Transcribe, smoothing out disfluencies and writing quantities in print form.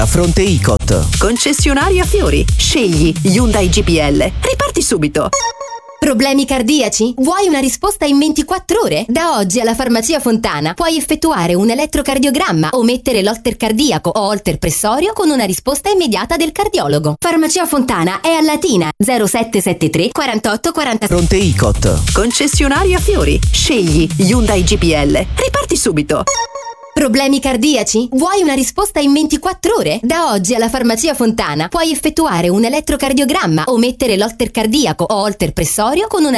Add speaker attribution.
Speaker 1: A Fronte Icot.
Speaker 2: Concessionaria Fiori. Scegli Hyundai GPL. Riparti subito.
Speaker 3: Problemi cardiaci? Vuoi una risposta in 24 ore? Da oggi alla Farmacia Fontana puoi effettuare un elettrocardiogramma o mettere l'holter cardiaco o holter pressorio con una risposta immediata del cardiologo. Farmacia Fontana è a Latina 0773 48 40.
Speaker 1: Fronte Icot.
Speaker 2: Concessionaria Fiori. Scegli Hyundai GPL. Riparti subito.
Speaker 3: Problemi cardiaci? Vuoi una risposta in 24 ore? Da oggi alla Farmacia Fontana puoi effettuare un elettrocardiogramma o mettere l'holter cardiaco o holter pressorio con una